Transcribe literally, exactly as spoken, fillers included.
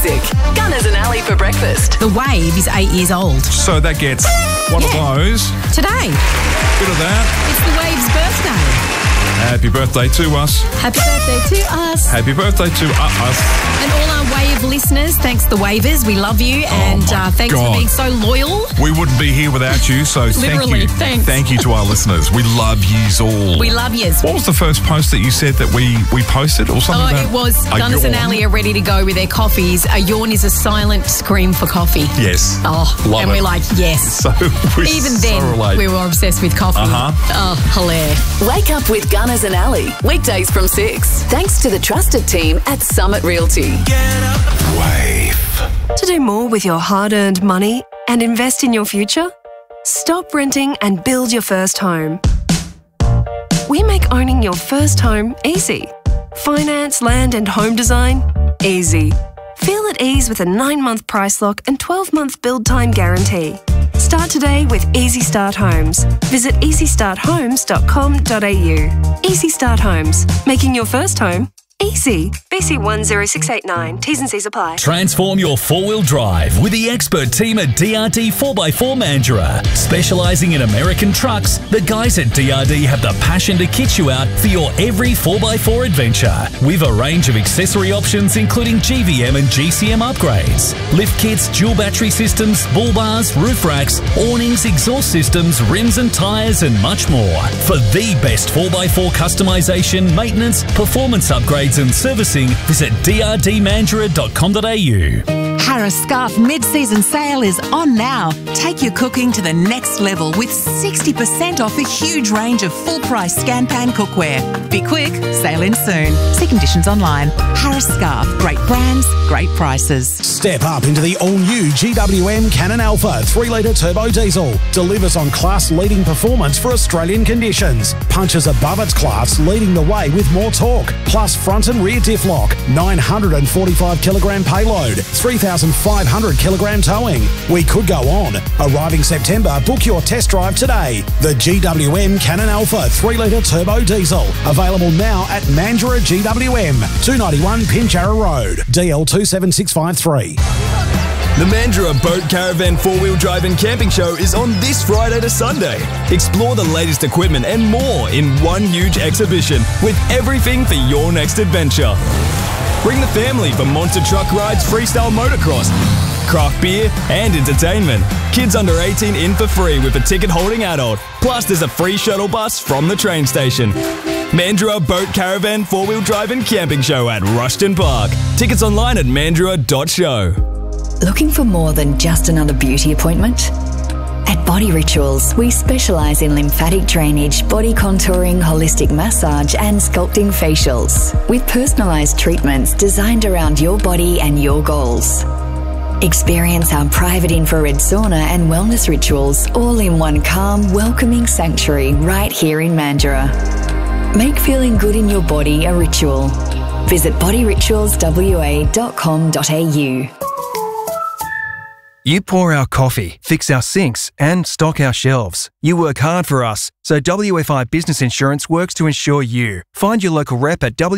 music. Gunners and Ali for breakfast. The Wave is eight years old. So that gets one Yeah. of those. Today, Bit of that. it's the Wave's birthday. Happy birthday to us. Happy birthday to us. Happy birthday to uh, us. And all our Wave listeners, thanks the Wavers. We love you. And my uh, thanks God. for being so loyal. We wouldn't be here without you, so thank Literally, you. thanks. Thank you to our listeners. We love yous all. We love yous. What was the first post that you said that we, we posted or something? Oh, about it was a Gunners and yawn? Ali are ready to go with their coffees. A yawn is a silent scream for coffee. Yes. Oh, Love and it. we're like, yes. So we Even so then, relate. we were obsessed with coffee. Uh-huh. Oh, hilarious. Wake up with Gunners and Ali. Weekdays from six. Thanks to the trusted team at Summit Realty. Wave. To do more with your hard-earned money and invest in your future? Stop renting and build your first home. We make owning your first home easy. Finance, land and home design? Easy. Feel at ease with a nine-month price lock and twelve-month build time guarantee. Start today with Easy Start Homes. Visit easy start homes dot com dot a u. Easy Start Homes. Making your first home easy. B C one zero six eight nine. T's and C's apply. Transform your four-wheel drive with the expert team at D R D four by four Mandurah. Specialising in American trucks, the guys at D R D have the passion to kit you out for your every four by four adventure. With a range of accessory options including G V M and G C M upgrades, lift kits, dual battery systems, bull bars, roof racks, awnings, exhaust systems, rims and tyres and much more. For the best four by four customisation, maintenance, performance upgrades and servicing, visit d r d mandurah dot com dot a u. Harris Scarf mid-season sale is on now. Take your cooking to the next level with sixty percent off a huge range of full-price scan pan cookware. Be quick, sale in soon. See conditions online. Harris Scarf, great brands, great prices. Step up into the all-new G W M Cannon Alpha three litre turbo diesel. Delivers on class-leading performance for Australian conditions. Punches above its class, leading the way with more torque. Plus front and rear diff lock. nine hundred forty-five kilogram payload. three thousand five hundred kilogram towing. We could go on. Arriving September, book your test drive today. The G W M Cannon Alpha three litre turbo diesel. Available now at Mandurah G W M. two ninety-one Pinjarra Road. D L two seven six five three. The Mandurah Boat Caravan four-wheel drive and camping show is on this Friday to Sunday. Explore the latest equipment and more in one huge exhibition with everything for your next adventure. Bring the family for monster truck rides, freestyle motocross, craft beer and entertainment. Kids under eighteen in for free with a ticket-holding adult. Plus there's a free shuttle bus from the train station. Mandurah Boat Caravan four-wheel drive and camping show at Rushton Park. Tickets online at mandurah dot show. Looking for more than just another beauty appointment? At Body Rituals, we specialise in lymphatic drainage, body contouring, holistic massage and sculpting facials with personalised treatments designed around your body and your goals. Experience our private infrared sauna and wellness rituals all in one calm, welcoming sanctuary right here in Mandurah. Make feeling good in your body a ritual. Visit body rituals w a dot com dot a u. You pour our coffee, fix our sinks and stock our shelves. You work hard for us, so W F I Business Insurance works to insure you. Find your local rep at W